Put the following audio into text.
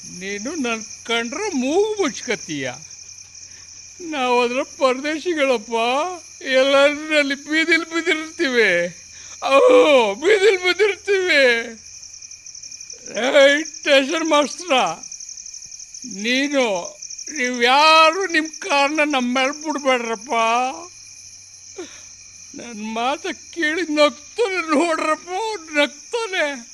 ನೀನು ನನ್ನ ಕಂಡ್ರೆ ಮೂಗು ಮುಚ್ಕತ್ತೀಯ. ನಾವು ಅದರ ಪರದೇಶಿಗಳಪ್ಪ. ಎಲ್ಲರಲ್ಲಿ ಬೀದಿಲ್ ಬಿದ್ದಿರ್ತೀವಿ. ಬೀದಿಲ್ ಬಿದ್ದಿರ್ತೀವಿ. ಸ್ಟೇಷನ್ ಮಾಸ್ಟ್ರ, ನೀವು ಯಾರು ನಿಮ್ಮ ಕಾರನ್ನ ನಮ್ಮ ಮೇಲೆ ಬಿಡ್ಬೇಡ್ರಪ್ಪ. ನನ್ನ ಮಾತು ಕೇಳಿ ನಗ್ತಾನೆ ನೋಡ್ರಪ್ಪ, ನಗ್ತಾನೆ.